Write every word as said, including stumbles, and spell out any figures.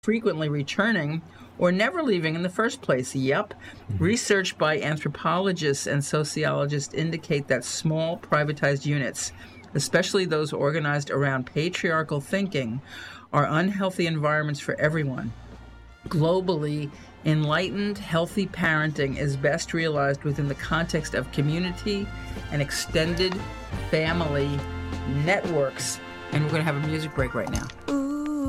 frequently returning or never leaving in the first place. Yep. Mm-hmm. Research by anthropologists and sociologists indicate that small privatized units, especially those organized around patriarchal thinking, are unhealthy environments for everyone. Globally, enlightened, healthy parenting is best realized within the context of community and extended family networks. And we're going to have a music break right now.